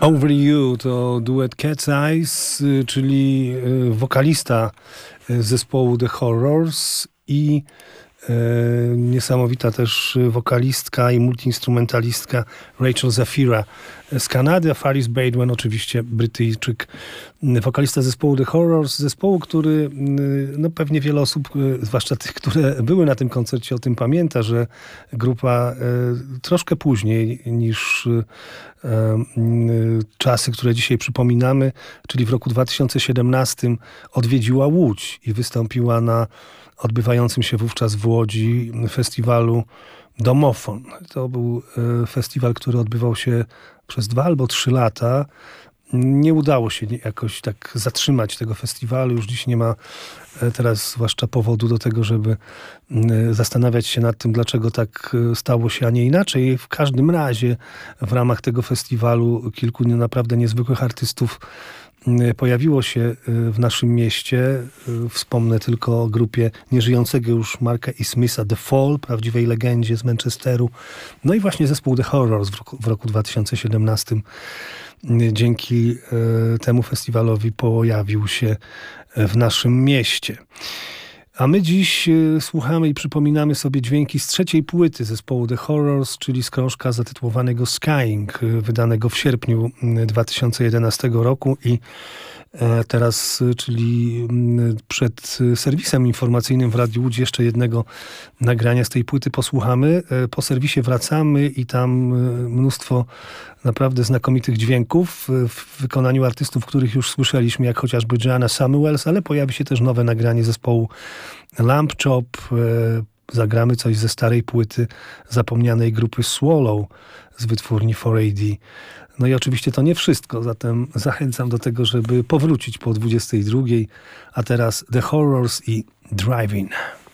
Over You to duet Cat's Eyes, czyli wokalista zespołu The Horrors i niesamowita też wokalistka i multiinstrumentalistka Rachel Zafira z Kanady, a Faris Badwan oczywiście Brytyjczyk, wokalista zespołu The Horrors, zespołu, który no pewnie wiele osób, zwłaszcza tych, które były na tym koncercie, o tym pamięta, że grupa troszkę później niż czasy, które dzisiaj przypominamy, czyli w roku 2017 odwiedziła Łódź i wystąpiła na odbywającym się wówczas w Łodzi festiwalu Domofon. To był festiwal, który odbywał się przez 2 albo 3 lata. Nie udało się jakoś tak zatrzymać tego festiwalu. Już dziś nie ma teraz zwłaszcza powodu do tego, żeby zastanawiać się nad tym, dlaczego tak stało się, a nie inaczej. W każdym razie w ramach tego festiwalu kilku naprawdę niezwykłych artystów pojawiło się w naszym mieście. Wspomnę tylko o grupie nieżyjącego już Marka E. Smitha, The Fall, prawdziwej legendzie z Manchesteru. No i właśnie zespół The Horrors w roku 2017 dzięki temu festiwalowi pojawił się w naszym mieście. A my dziś słuchamy i przypominamy sobie dźwięki z 3. płyty zespołu The Horrors, czyli z krążka zatytułowanego Skying, wydanego w sierpniu 2011 roku i teraz, czyli przed serwisem informacyjnym w Radiu Łódź jeszcze jednego nagrania z tej płyty posłuchamy. Po serwisie wracamy i tam mnóstwo naprawdę znakomitych dźwięków w wykonaniu artystów, których już słyszeliśmy, jak chociażby Joanna Samuels, ale pojawi się też nowe nagranie zespołu Lamp Chop. Zagramy coś ze starej płyty zapomnianej grupy Swallow z wytwórni 4AD. No i oczywiście to nie wszystko, zatem zachęcam do tego, żeby powrócić po 22:00, a teraz The Horrors i Drive-In.